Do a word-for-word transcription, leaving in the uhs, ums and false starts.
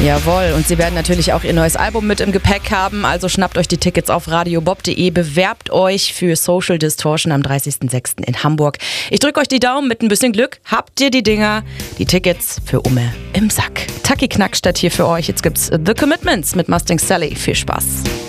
Jawohl, und sie werden natürlich auch ihr neues Album mit im Gepäck haben, also schnappt euch die Tickets auf radiobob punkt de, bewerbt euch für Social Distortion am dreißigsten sechsten in Hamburg. Ich drücke euch die Daumen, mit ein bisschen Glück habt ihr die Dinger, die Tickets für Umme im Sack. Taki Knackstadt hier für euch, jetzt gibt's The Commitments mit Mustang Sally, viel Spaß.